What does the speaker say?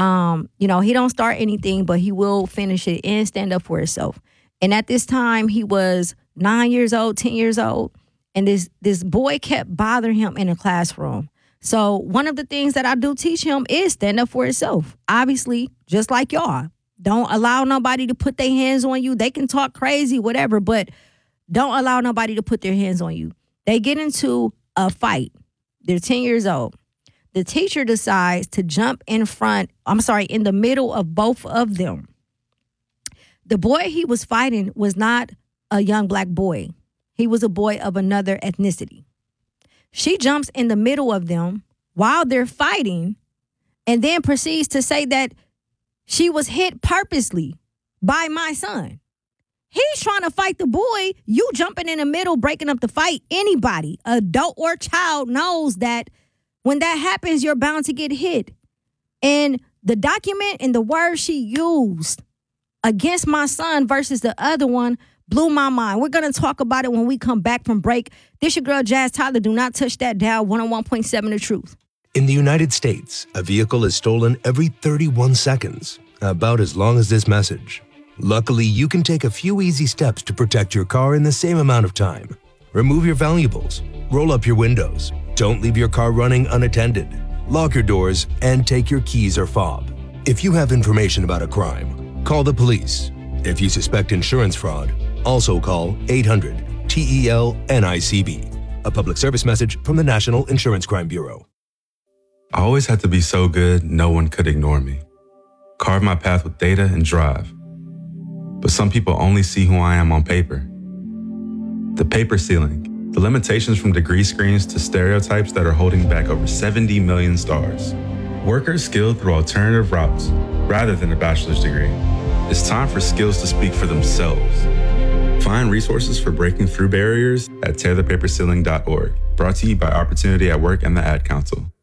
He don't start anything, but he will finish it and stand up for himself. And at this time, he was 9 years old, 10 years old, and this boy kept bothering him in the classroom. So one of the things that I do teach him is stand up for himself. Obviously, just like y'all. Don't allow nobody to put their hands on you. They can talk crazy, whatever, but don't allow nobody to put their hands on you. They get into a fight. They're 10 years old. The teacher decides to jump in the middle of both of them. The boy he was fighting was not a young black boy. He was a boy of another ethnicity. She jumps in the middle of them while they're fighting and then proceeds to say that she was hit purposely by my son. He's trying to fight the boy. You jumping in the middle, breaking up the fight. Anybody, adult or child, knows that when that happens, you're bound to get hit. And the document and the words she used against my son versus the other one blew my mind. We're going to talk about it when we come back from break. This your girl, Jazz Tyler. Do not touch that dial. 101.7 The Truth. In the United States, a vehicle is stolen every 31 seconds, about as long as this message. Luckily, you can take a few easy steps to protect your car in the same amount of time. Remove your valuables, roll up your windows, don't leave your car running unattended, lock your doors, and take your keys or fob. If you have information about a crime, call the police. If you suspect insurance fraud, also call 800-TEL-NICB. A public service message from the National Insurance Crime Bureau. I always had to be so good, no one could ignore me. Carve my path with data and drive. But some people only see who I am on paper. The paper ceiling, the limitations from degree screens to stereotypes that are holding back over 70 million stars. Workers skilled through alternative routes rather than a bachelor's degree. It's time for skills to speak for themselves. Find resources for breaking through barriers at tearthepaperceiling.org. Brought to you by Opportunity at Work and the Ad Council.